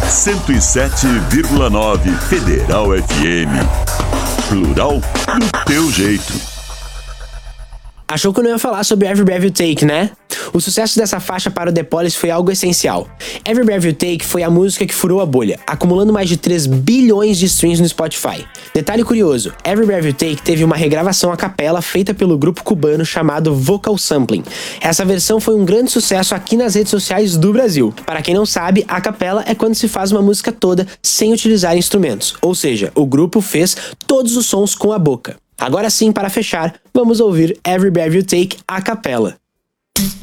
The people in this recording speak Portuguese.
107,9 Federal FM. Plural do teu jeito. Achou que eu não ia falar sobre Every Breath You Take, né? O sucesso dessa faixa para o The Police foi algo essencial. Every Breath You Take foi a música que furou a bolha, acumulando mais de 3 bilhões de streams no Spotify. Detalhe curioso, Every Breath You Take teve uma regravação a capela feita pelo grupo cubano chamado Vocal Sampling. Essa versão foi um grande sucesso aqui nas redes sociais do Brasil. Para quem não sabe, a capela é quando se faz uma música toda sem utilizar instrumentos, ou seja, o grupo fez todos os sons com a boca. Agora sim, para fechar, vamos ouvir Every Breath You Take a capela.